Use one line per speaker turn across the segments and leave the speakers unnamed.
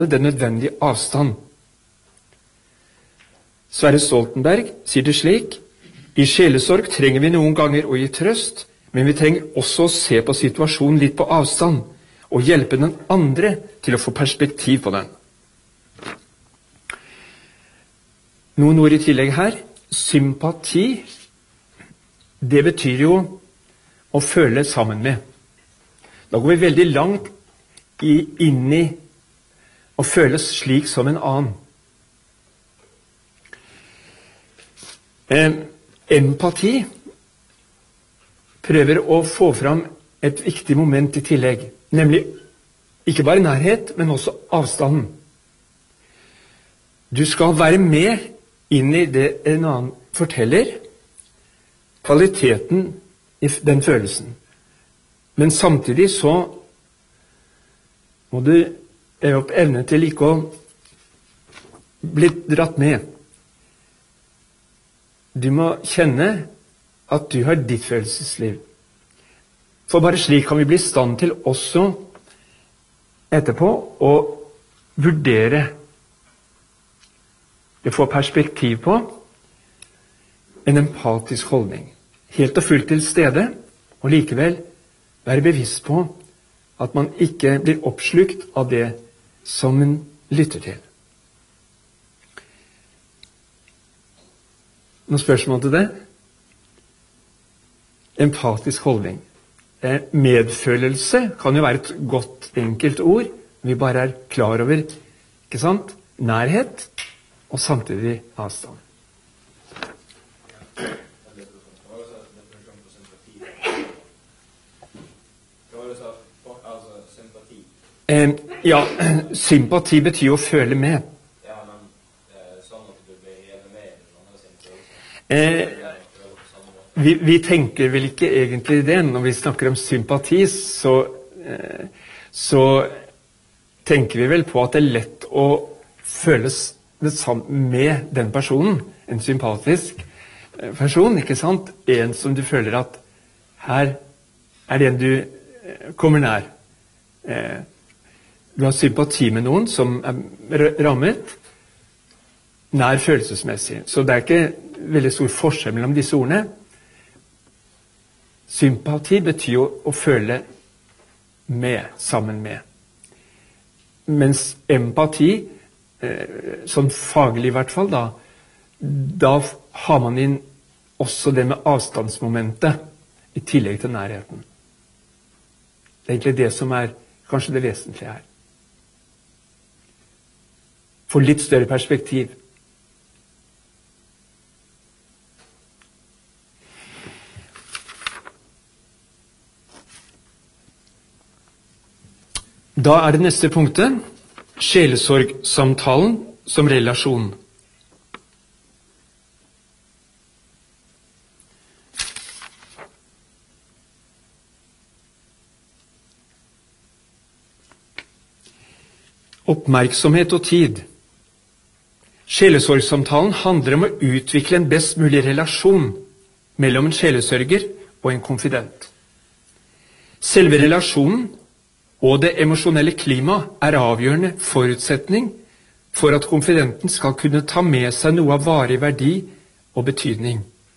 den nødvendige avstand. Sverre Stoltenberg sier det slik: i sjelesorg trenger vi noen ganger å gi trøst, men vi trenger også å se på situasjonen litt på avstand, og hjelpe den andre til å få perspektiv på den. Noen ord i tillegg her. Sympati, det betyr jo å føle sammen med. Da går vi veldig langt inn i å føle slik som en annen. Empati prøver å få fram et viktig moment i tillegg, nemlig ikke bare nærhet, men også avstanden. Du skal være med inn i det en annen forteller, kvaliteten i den følelsen. Men samtidig så må du øve opp evne til ikke å bli dratt med. Du må kjenne at du har ditt følelsesliv. For bare slik kan vi bli i stand til også etterpå å vurdere, det får perspektiv på, en empatisk holdning. Helt og fullt til stede, og likevel være bevisst på at man ikke blir oppslukt av det som man lytter til. Noen spørsmål til det? Empatisk holdning. Medfølelse kan jo være et godt, enkelt ord. Vi bare er klar over, ikke sant? Nærhet, og samtidig avstand. Ja, sympati betyr jo å føle med.
Ja, men sånn at du blir hjemme med noen av sin
Vi tenker vel ikke egentlig det. Når vi snakker om sympati, så tenker vi vel på at det er lett å føles det samme med den personen. En sympatisk person, ikke sant? En som du føler at her er det en du kommer nær. Du har sympati med noen som er rammet nær følelsesmessig. Så det er ikke veldig stor forskjell mellom disse ordene. Sympati betyr jo å føle med, sammen med. Mens empati, sånn faglig i hvert fall, da har man inn også det med avstandsmomentet i tillegg til nærheten. Det er egentlig det som er kanskje det vesentlige her. For litt større perspektiv. Da er det neste punktet, sjelesorgsamtalen som relasjon. Oppmerksomhet og tid. Sjelesorgsamtalen handler om å utvikle en best mulig relasjon mellom en sjelesørger og en konfident. Selve relasjonen og det emosjonelle klima er avgjørende forutsetning for at konfidenten skal kunne ta med seg noe av varig verdi og betydning.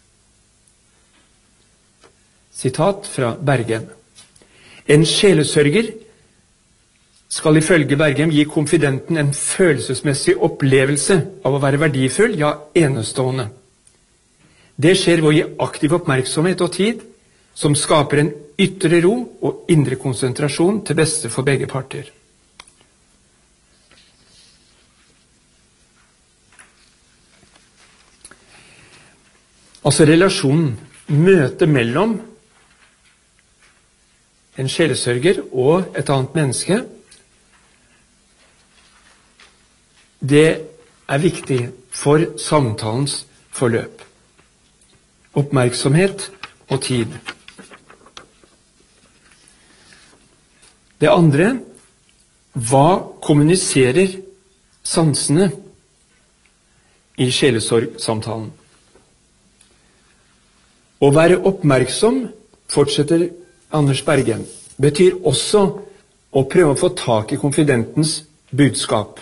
Sitat fra Bergem. En sjelesørger skal ifølge Bergem gi konfidenten en følelsesmessig opplevelse av å være verdifull, ja enestående. Det skjer ved å gi aktiv oppmerksomhet og tid, som skaper en ytre ro og indre konsentrasjon til beste for begge parter. Altså relasjonen, møtet mellom en sjelesørger og et annet menneske, det er viktig for samtalens forløp. Oppmerksomhet og tid. Det andre, hva kommuniserer sansene i sjelesorgsamtalen? Å være oppmerksom, fortsetter Anders Bergem, betyr også å prøve å få tak i konfidentens budskap.